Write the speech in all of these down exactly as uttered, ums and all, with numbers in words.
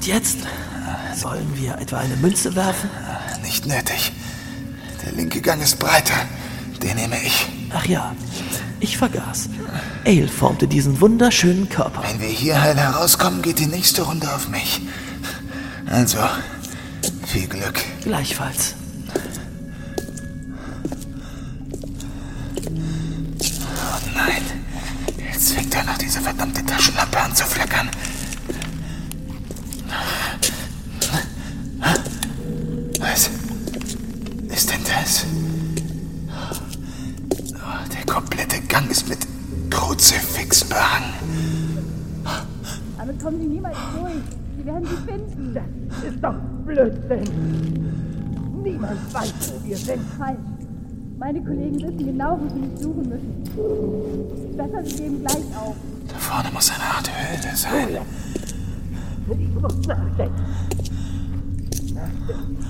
Und jetzt? Sollen wir etwa eine Münze werfen? Nicht nötig. Der linke Gang ist breiter. Den nehme ich. Ach ja, ich vergaß. Ale formte diesen wunderschönen Körper. Wenn wir hier heil herauskommen, geht die nächste Runde auf mich. Also, viel Glück. Gleichfalls. Oh nein. Jetzt fängt er noch diese verdammte Taschenlampe an zu flackern. Was ist denn das? Oh, der komplette Gang ist mit Kruzifixen behangen. Damit kommen Sie niemals durch. Sie werden Sie finden. Das ist doch Blödsinn. Niemand weiß, wo wir sind. Falsch. Meine Kollegen wissen genau, wo sie mich suchen müssen. Besser, Sie geben gleich auf. Da vorne muss eine Art Höhle sein. Oh ja. Ich muss nachdenken. Nachdenken.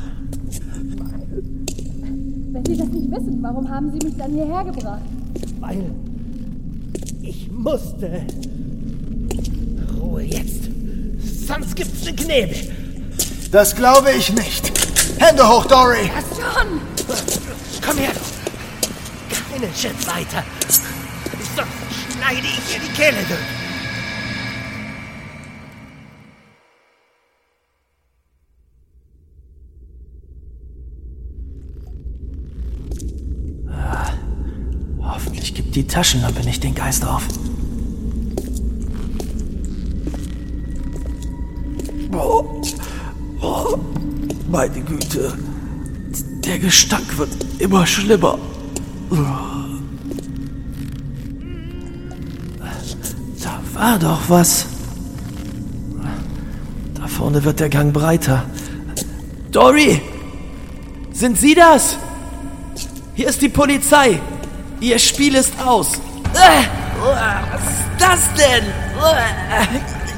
Wenn Sie das nicht wissen, warum haben Sie mich dann hierher gebracht? Weil ich musste. Ruhe jetzt. Sonst gibt's den Knebel. Das glaube ich nicht. Hände hoch, Dory! Was schon? Komm her. Keinen Schritt weiter. Sonst schneide ich ihr die Kehle durch. Hoffentlich gibt die Taschenlampe nicht den Geist auf. Oh, oh, meine Güte. Der Gestank wird immer schlimmer. Da war doch was. Da vorne wird der Gang breiter. Dory! Sind Sie das? Hier ist die Polizei. Ihr Spiel ist aus. Äh, was ist das denn? Äh.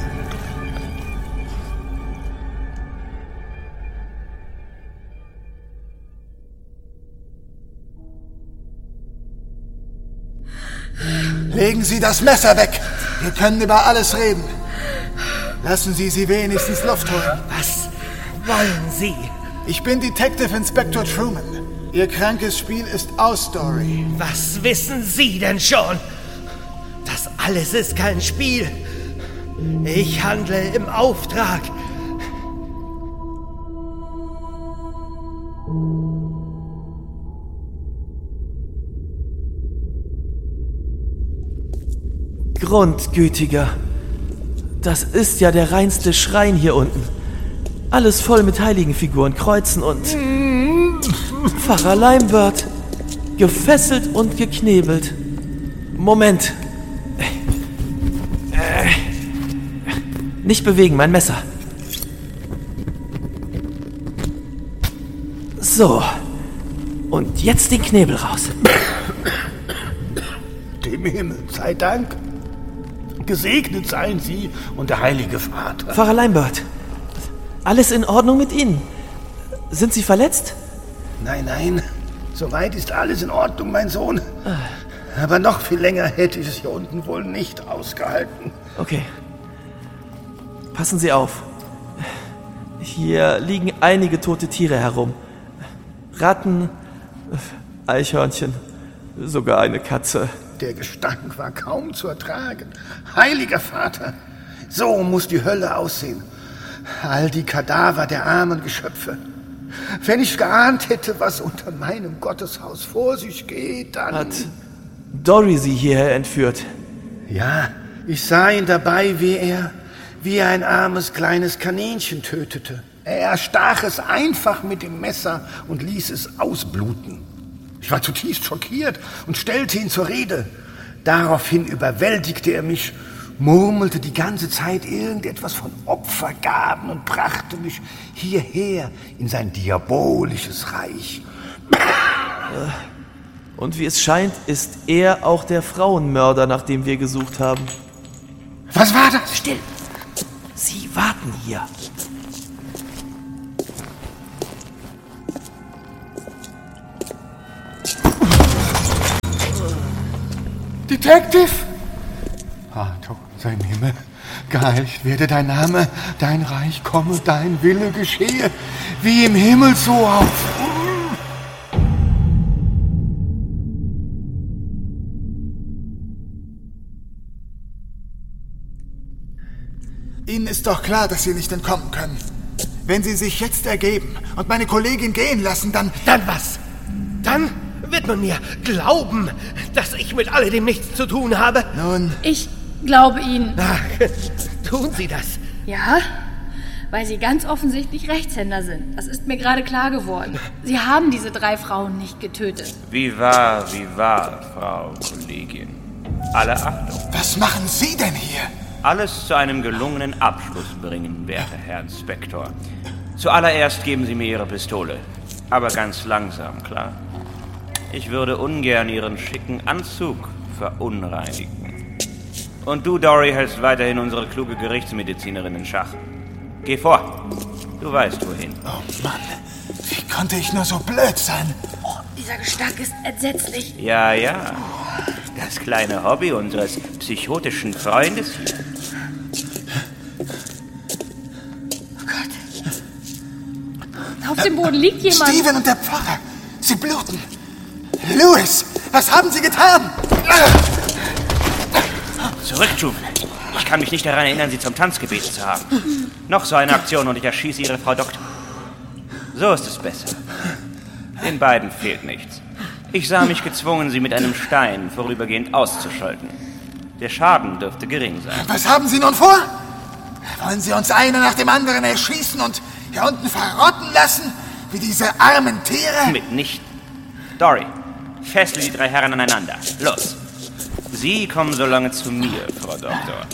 Legen Sie das Messer weg. Wir können über alles reden. Lassen Sie sie wenigstens Luft holen. Was wollen Sie? Ich bin Detective Inspector Truman. Ihr krankes Spiel ist aus, Dory. Was wissen Sie denn schon? Das alles ist kein Spiel. Ich handle im Auftrag. Grundgütiger. Das ist ja der reinste Schrein hier unten. Alles voll mit Heiligenfiguren, Kreuzen und... Pfarrer Leimbert. Gefesselt und geknebelt. Moment. Äh, nicht bewegen, mein Messer. So. Und jetzt den Knebel raus. Dem Himmel sei Dank. Gesegnet seien Sie und der Heilige Vater. Pfarrer Leimbert. Alles in Ordnung mit Ihnen? Sind Sie verletzt? Nein, nein. Soweit ist alles in Ordnung, mein Sohn. Aber noch viel länger hätte ich es hier unten wohl nicht ausgehalten. Okay. Passen Sie auf. Hier liegen einige tote Tiere herum. Ratten, Eichhörnchen, sogar eine Katze. Der Gestank war kaum zu ertragen. Heiliger Vater, so muss die Hölle aussehen. All die Kadaver der armen Geschöpfe. Wenn ich geahnt hätte, was unter meinem Gotteshaus vor sich geht, dann... Hat Dory Sie hierher entführt? Ja, ich sah ihn dabei, wie er, wie er ein armes kleines Kaninchen tötete. Er erstach es einfach mit dem Messer und ließ es ausbluten. Ich war zutiefst schockiert und stellte ihn zur Rede. Daraufhin überwältigte er mich, murmelte die ganze Zeit irgendetwas von Opfergaben und brachte mich hierher in sein diabolisches Reich. Und wie es scheint, ist er auch der Frauenmörder, nach dem wir gesucht haben. Was war das? Still! Sie warten hier. Detective? Vater unser im Himmel, geheiligt werde dein Name, dein Reich komme, dein Wille geschehe, wie im Himmel so auf. Ihnen ist doch klar, dass Sie nicht entkommen können. Wenn Sie sich jetzt ergeben und meine Kollegin gehen lassen, dann... Dann was? Dann wird man mir glauben, dass ich mit alledem nichts zu tun habe. Nun... Ich glaube Ihnen. Ach, tun Sie das? Ja, weil Sie ganz offensichtlich Rechtshänder sind. Das ist mir gerade klar geworden. Sie haben diese drei Frauen nicht getötet. Wie wahr, wie wahr, Frau Kollegin. Alle Achtung. Was machen Sie denn hier? Alles zu einem gelungenen Abschluss bringen, werter Herr Inspektor. Zuallererst geben Sie mir Ihre Pistole. Aber ganz langsam, klar? Ich würde ungern Ihren schicken Anzug verunreinigen. Und du, Dory, hältst weiterhin unsere kluge Gerichtsmedizinerin in Schach. Geh vor. Du weißt wohin. Oh Mann, wie konnte ich nur so blöd sein? Oh, dieser Gestank ist entsetzlich. Ja, ja. Das kleine Hobby unseres psychotischen Freundes hier. Oh Gott. Auf dem Boden liegt jemand. Steven und der Pfarrer. Sie bluten. Louis, was haben Sie getan? Zurück, Juven. Ich kann mich nicht daran erinnern, Sie zum Tanz gebeten zu haben. Noch so eine Aktion und ich erschieße Ihre Frau Doktor. So ist es besser. Den beiden fehlt nichts. Ich sah mich gezwungen, sie mit einem Stein vorübergehend auszuschalten. Der Schaden dürfte gering sein. Was haben Sie nun vor? Wollen Sie uns einer nach dem anderen erschießen und hier unten verrotten lassen? Wie diese armen Tiere? Mitnichten. Dory, fessle die drei Herren aneinander. Los. Sie kommen so lange zu mir, Frau Doktor.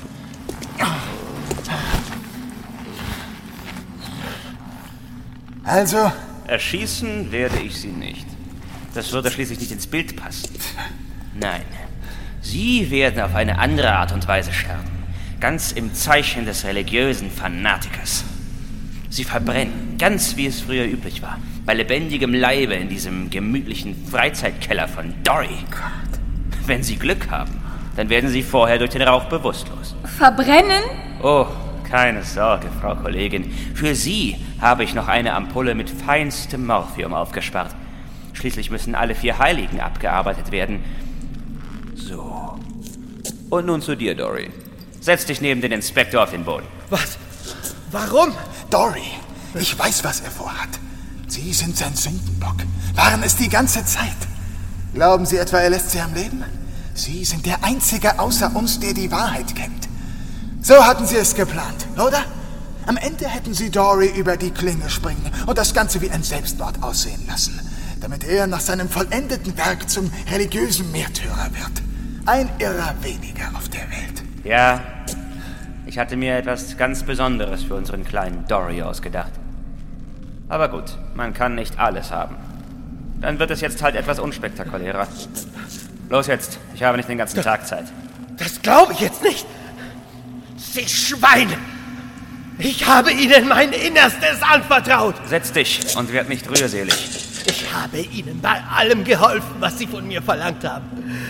Also? Erschießen werde ich sie nicht. Das würde schließlich nicht ins Bild passen. Nein, Sie werden auf eine andere Art und Weise sterben. Ganz im Zeichen des religiösen Fanatikers. Sie verbrennen, ganz wie es früher üblich war. Bei lebendigem Leibe in diesem gemütlichen Freizeitkeller von Dory. Wenn Sie Glück haben, dann werden Sie vorher durch den Rauch bewusstlos. Verbrennen? Oh, keine Sorge, Frau Kollegin. Für Sie habe ich noch eine Ampulle mit feinstem Morphium aufgespart. Schließlich müssen alle vier Heiligen abgearbeitet werden. So. Und nun zu dir, Dory. Setz dich neben den Inspektor auf den Boden. Was? Warum? Dory, ich weiß, was er vorhat. Sie sind sein Sündenbock. Waren es die ganze Zeit. Glauben Sie etwa, er lässt Sie am Leben? Sie sind der Einzige außer uns, der die Wahrheit kennt. So hatten Sie es geplant, oder? Am Ende hätten Sie Dory über die Klinge springen und das Ganze wie ein Selbstmord aussehen lassen, damit er nach seinem vollendeten Werk zum religiösen Märtyrer wird. Ein Irrer weniger auf der Welt. Ja, ich hatte mir etwas ganz Besonderes für unseren kleinen Dory ausgedacht. Aber gut, man kann nicht alles haben. Dann wird es jetzt halt etwas unspektakulärer. Los jetzt, ich habe nicht den ganzen Tag Zeit. Das glaube ich jetzt nicht. Sie Schweine! Ich habe Ihnen mein Innerstes anvertraut. Setz dich und werd nicht rührselig. Ich habe Ihnen bei allem geholfen, was Sie von mir verlangt haben.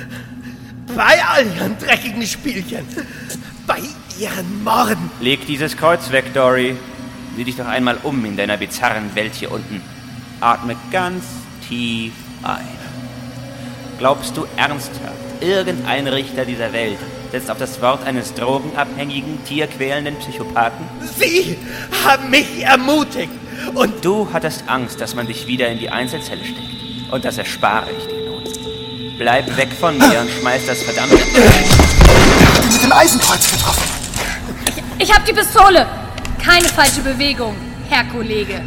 Bei all Ihren dreckigen Spielchen. Bei Ihren Morden. Leg dieses Kreuz weg, Dory. Sieh dich doch einmal um in deiner bizarren Welt hier unten. Atme ganz tief ein. Glaubst du ernsthaft, irgendein Richter dieser Welt setzt auf das Wort eines drogenabhängigen, tierquälenden Psychopathen? Sie haben mich ermutigt. Und du hattest Angst, dass man dich wieder in die Einzelzelle steckt. Und das erspare ich dir nun. Bleib weg von mir und schmeiß das verdammte... Er hat ihn mit dem Eisenkreuz getroffen. Ich, ich hab die Pistole. Keine falsche Bewegung, Herr Kollege.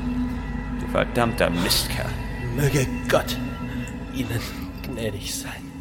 Du verdammter Mistkerl. möge Gott Ihnen gnädig sein.